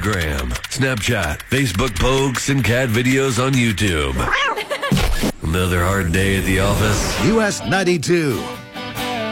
Instagram, Snapchat, Facebook pokes, and cat videos on YouTube. Another hard day at the office. US 92.